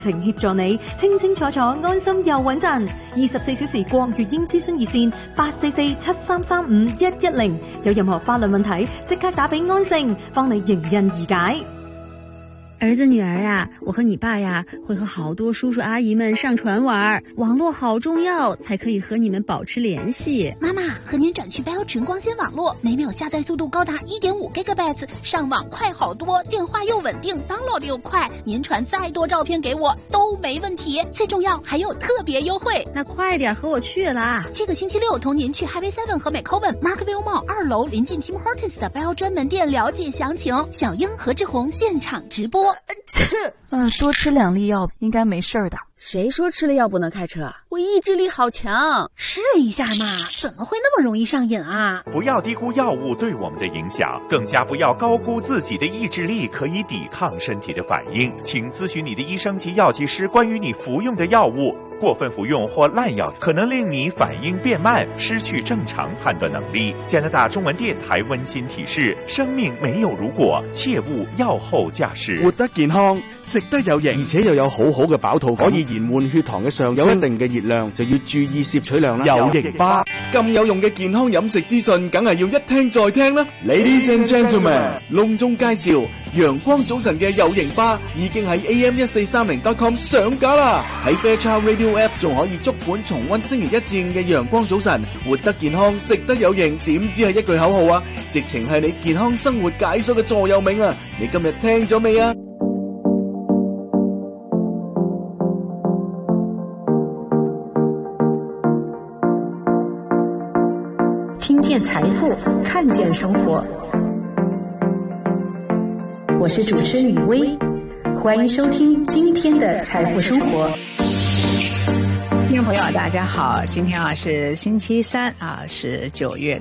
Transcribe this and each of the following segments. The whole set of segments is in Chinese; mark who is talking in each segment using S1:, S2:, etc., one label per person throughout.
S1: 情協助你清清楚楚、安心又穩陣。24小時國粵英諮詢熱線844-7335-110，有任何法律問題即刻打俾安盛，幫你迎刃而解。
S2: 兒子女兒呀，我和你爸呀會和好多叔叔阿姨們上船玩，網絡好重要，才可以和你們保持聯繫。
S3: 媽媽，和您轉去標準光纖網絡，每秒下載速度高達 1.5 GB， 上網快好多，電話又穩定， download 又快，您傳再多照片給我都沒問題，最重要還有特別優惠。
S2: 那快點和我去啦！
S3: 這個星期六同您去 Highway 7和 McCoven Markville Mall 2樓臨近 Tim Hortons 的標專門店了解詳情。小英何志宏現場直播。
S4: 多吃2粒藥應該沒事的。
S5: 誰說吃了藥不能開車啊？我意志力好強，
S3: 試一下嘛，怎麼會那麼容易上癮啊？
S6: 不要低估藥物對我們的影響，更加不要高估自己的意志力可以抵抗身體的反應。請諮詢你的醫生及藥劑師關於你服用的藥物。過分服用或濫藥可能令你反應變慢，失去正常判斷能力。加拿大中文電台溫馨提示：生命沒有如果，切勿藥後駕駛。
S7: 活得健康，食得有營，而且又有好好嘅飽肚感，可以延緩血糖嘅上升，有一定嘅熱量就要注意攝取量啦。有營巴咁有用嘅健康飲食資訊，梗係要一聽再聽啦。Ladies and gentlemen， 隆重介紹陽光早晨嘅有營巴已經喺 am1430.com 上架啦，喺 Fairchild Radio App 仲可以足本重溫星期1至5嘅陽光早晨，活得健康，食得有營，點知係一句口號啊？直情係你健康生活解鎖嘅座右銘啊！你今日聽咗未啊？
S8: 聽見財富，看見生活。我是主持人雨薇，歡迎收聽今天的財富生活。
S9: 聽眾朋友大家好，今天是星期三是9月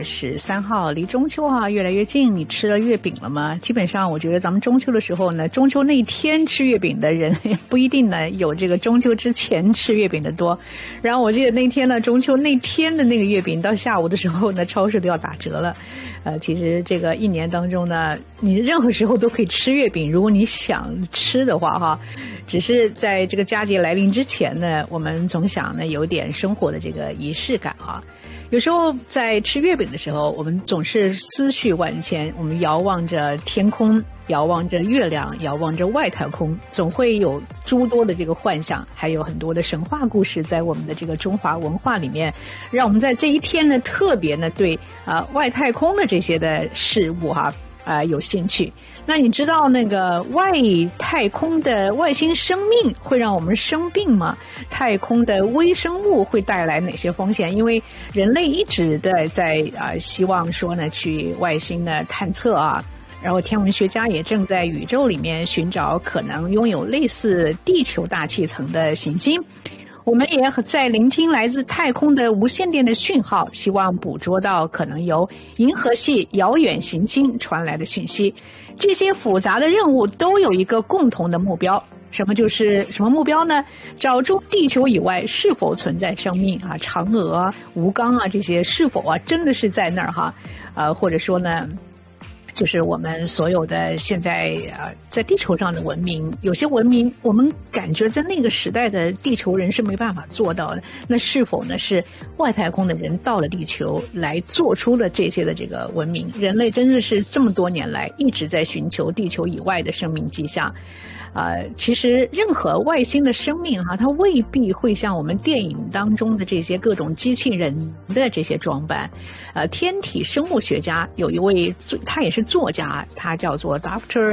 S9: 23號，離中秋越來越近。你吃了月餅了嗎？基本上我覺得咱們中秋的時候呢，中秋那天吃月餅的人不一定呢有這個中秋之前吃月餅的多。然後我記得那天呢，中秋那天的那個月餅到下午的時候呢，超市都要打折了。其實這個一年當中呢，你任何時候都可以吃月餅，如果你想吃的話只是在這個佳節來臨之前呢，我們總想呢有點生活的這個儀式感有時候在吃月餅的時候，我們總是思緒萬千，我們遙望着天空，遙望着月亮，遙望着外太空，總會有諸多的這個幻想，還有很多的神話故事在我們的這個中華文化裡面，讓我們在這一天呢特別呢對外太空的這些的事物有興趣。那你知道那個外太空的外星生命會讓我們生病嗎？太空的微生物會帶來哪些風險？因為人類一直的在希望說呢去外星呢探測然後天文學家也正在宇宙裡面尋找可能擁有類似地球大氣層的行星。我們也在聆聽來自太空的無線電的訊號，希望捕捉到可能由銀河系遙遠行星傳來的訊息。這些複雜的任務都有一個共同的目標，什麼目標呢？找出地球以外是否存在生命嫦娥吳剛這些是否真的是在那兒或者說呢就是我們所有的現在在地球上的文明，有些文明我們感覺在那個時代的地球人是沒辦法做到的，那是否呢是外太空的人到了地球來做出了這些的這個文明？人類真的是這麼多年來一直在尋求地球以外的生命跡象。其實任何外星的生命它未必會像我們電影當中的這些各種機器人的這些裝扮。天體生物學家有一位，他也是作家，他叫做 Dr.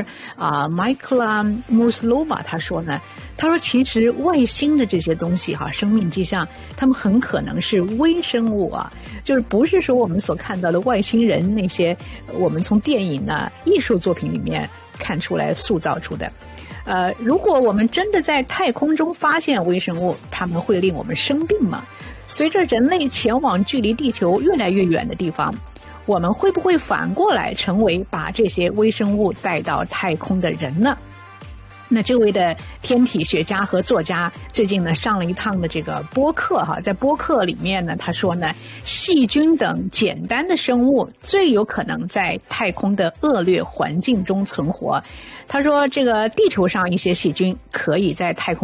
S9: Michaela Muslova， 他說其實外星的這些東西生命跡象，他們很可能是微生物就是不是說我們所看到的外星人那些我們從電影藝術作品裡面看出來塑造出的。如果我們真的在太空中發現微生物，它們會令我們生病嗎？隨着人類前往距離地球越來越遠的地方，我們會不會反過來成為把這些微生物帶到太空的人呢？ 那这位的天体学家和作家最近呢上了一趟的这个播客哈，在播客里面呢，他说呢，细菌等简单的生物最有可能在太空的恶劣环境中存活。他说，这个地球上一些细菌可以在太空